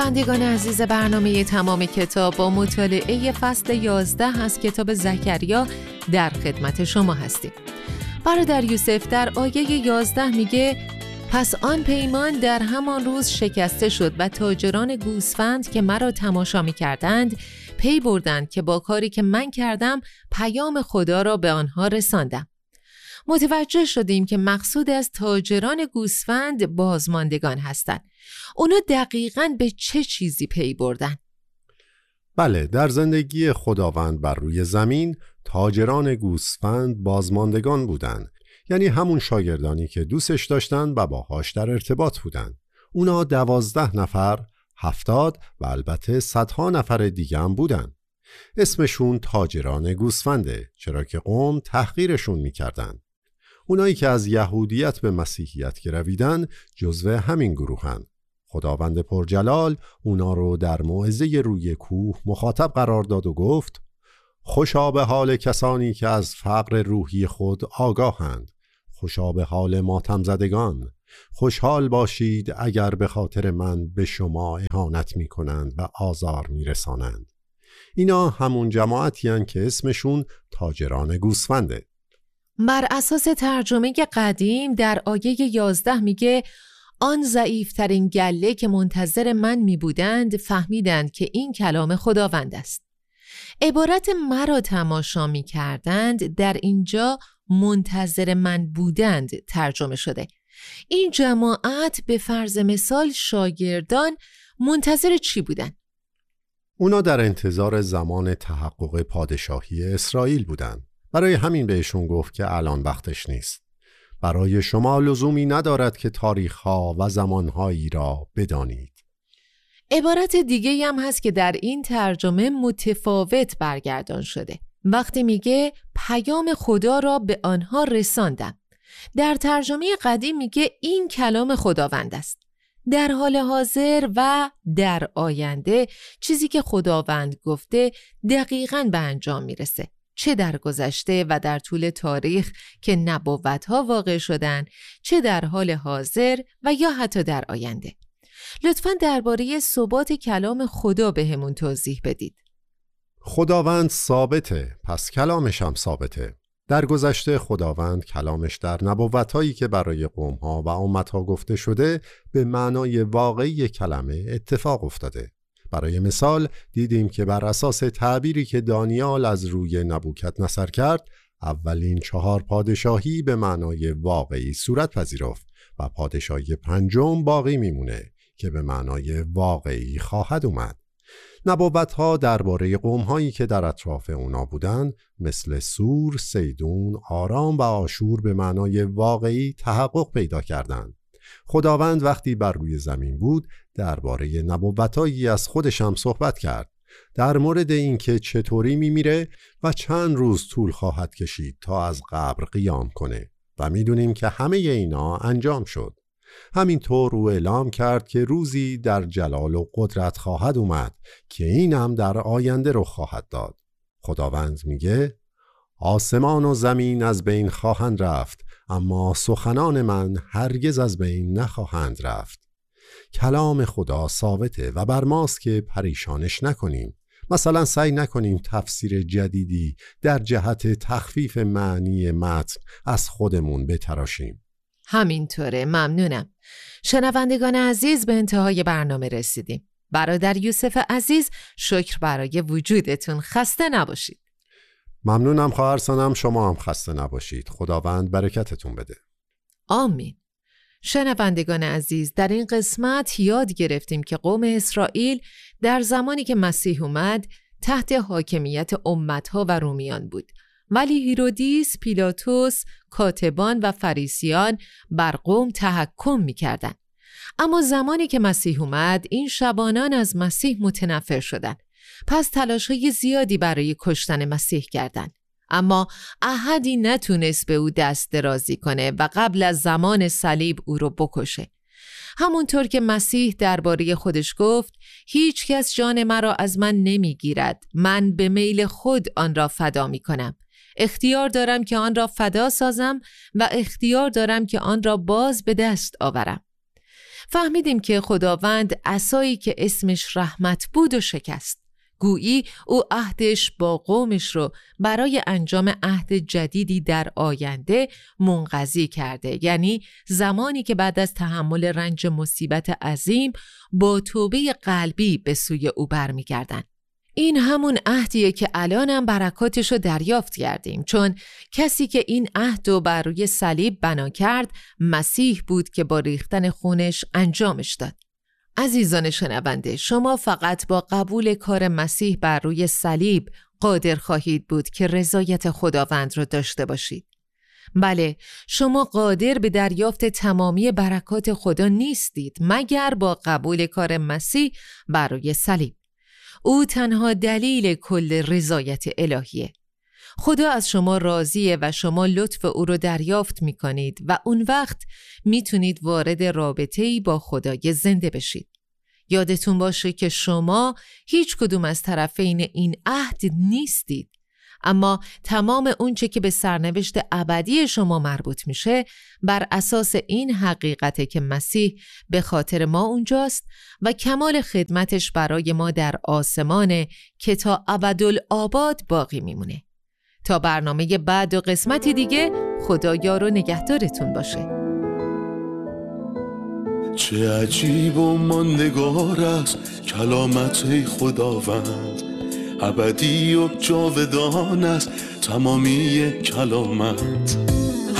شنوندگان عزیز برنامه تمام کتاب با مطالعه فصل 11 از کتاب زکریا در خدمت شما هستیم. برادر یوسف در آیه 11 میگه پس آن پیمان در همان روز شکسته شد و تاجران گوسفند که مرا تماشا می‌کردند پی بردند که با کاری که من کردم پیام خدا را به آنها رساندم. متوجه شدیم که مقصود از تاجران گوسفند بازماندگان هستند. اونا دقیقاً به چه چیزی پی بردن؟ بله، در زندگی خداوند بر روی زمین تاجران گوسفند بازماندگان بودند. یعنی همون شاگردانی که دوستش داشتن و باهاش در ارتباط بودن. اونا 12 نفر، 70 و البته صدها نفر دیگه هم بودن. اسمشون تاجران گوسفنده، چرا که قوم تحقیرشون میکردن. اونایی که از یهودیت به مسیحیت گرویدن جزو همین گروهن. خداوند پرجلال اونا رو در موعظه روی کوه مخاطب قرار داد و گفت خوشا به حال کسانی که از فقر روحی خود آگاهند، خوشا به حال ماتم زدگان، خوشحال باشید اگر به خاطر من به شما اهانت می کنند و آزار می رسانند. اینا همون جماعتی هستند که اسمشون تاجران گوسفنده. بر اساس ترجمه قدیم در آیه 11 میگه آن ضعیفترین گله که منتظر من می بودند فهمیدند که این کلام خداوند است. عبارت مرا تماشا می کردند در اینجا منتظر من بودند ترجمه شده. این جماعت به فرض مثال شاگردان منتظر چی بودند؟ اونا در انتظار زمان تحقق پادشاهی اسرائیل بودند. برای همین بهشون گفت که الان وقتش نیست. برای شما لزومی ندارد که تاریخ‌ها و زمان‌هایی را بدانید. عبارت دیگه هم هست که در این ترجمه متفاوت برگردان شده. وقتی میگه پیام خدا را به آنها رساندم. در ترجمه قدیم میگه این کلام خداوند است. در حال حاضر و در آینده چیزی که خداوند گفته دقیقاً به انجام میرسه. چه در گذشته و در طول تاریخ که نبوت‌ها واقع شدن، چه در حال حاضر و یا حتی در آینده. لطفاً درباره ثبات کلام خدا بهمون توضیح بدید. خداوند ثابته، پس کلامش هم ثابته. در گذشته خداوند کلامش در نبوت‌هایی که برای قوم‌ها و امت‌ها گفته شده به معنای واقعی کلمه اتفاق افتاده. برای مثال دیدیم که بر اساس تعبیری که دانیال از روی نبوکدنصر کرد، اولین 4 پادشاهی به معنای واقعی صورت پذیرفت و پادشاهی 5م باقی میمونه که به معنای واقعی خواهد اومد. نبوت‌ها درباره قوم‌هایی که در اطراف اونا بودند مثل سور، سیدون، آرام و آشور به معنای واقعی تحقق پیدا کردند. خداوند وقتی بر روی زمین بود درباره نبوتایی از خودش هم صحبت کرد، در مورد اینکه چطوری میمیره و چند روز طول خواهد کشید تا از قبر قیام کنه و میدونیم که همه اینا انجام شد. همینطور او اعلام کرد که روزی در جلال و قدرت خواهد اومد که این هم در آینده رو خواهد داد. خداوند میگه آسمان و زمین از بین خواهند رفت اما سخنان من هرگز از بین نخواهند رفت. کلام خدا ثابته و بر ماست که پریشانش نکنیم. مثلا سعی نکنیم تفسیر جدیدی در جهت تخفیف معنی متن از خودمون بتراشیم. همینطوره، ممنونم. شنوندگان عزیز، به انتهای برنامه رسیدیم. برادر یوسف عزیز، شکر برای وجودتون. خسته نباشید. ممنونم خواهر سنم، شما هم خسته نباشید. خداوند برکتتون بده. آمین. شنوندگان عزیز، در این قسمت یاد گرفتیم که قوم اسرائیل در زمانی که مسیح اومد تحت حاکمیت امتها و رومیان بود، ولی هیرودیس، پیلاتوس، کاتبان و فریسیان بر قوم تحکم می‌کردند. اما زمانی که مسیح اومد این شبانان از مسیح متنفر شدند. پس تلاش‌های زیادی برای کشتن مسیح کردند. اما احدی نتونست به او دست درازی کنه و قبل از زمان صلیب او رو بکشه. همونطور که مسیح درباره خودش گفت هیچ کس جان مرا از من نمیگیرد، من به میل خود آن را فدا می کنم. اختیار دارم که آن را فدا سازم و اختیار دارم که آن را باز به دست آورم. فهمیدیم که خداوند عصایی که اسمش رحمت بود و شکست. گویی او عهدش با قومش رو برای انجام عهد جدیدی در آینده منقضی کرده، یعنی زمانی که بعد از تحمل رنج مصیبت عظیم با توبه قلبی به سوی او برمیگردن. این همون عهدیه که الانم برکاتش رو دریافت کردیم، چون کسی که این عهد رو بر روی صلیب بنا کرد مسیح بود که با ریختن خونش انجامش داد. عزیزان شنونده، شما فقط با قبول کار مسیح بر روی صلیب قادر خواهید بود که رضایت خداوند رو داشته باشید. بله، شما قادر به دریافت تمامی برکات خدا نیستید مگر با قبول کار مسیح بر روی صلیب. او تنها دلیل کل رضایت الهیه. خدا از شما راضیه و شما لطف او رو دریافت می کنید و اون وقت می تونید وارد رابطه‌ای با خدای زنده بشید. یادتون باشه که شما هیچ کدوم از طرفین این عهد نیستید، اما تمام اونچه که به سرنوشت ابدی شما مربوط میشه بر اساس این حقیقته که مسیح به خاطر ما اونجاست و کمال خدمتش برای ما در آسمانه که تا ابدالآباد باقی میمونه. تا برنامه بعد و قسمتی دیگه، خدا یار و نگهدارتون باشه. چه عجیب و ماندگار است کلامت خداوند، ابدی و جاودان است تمامی کلامت.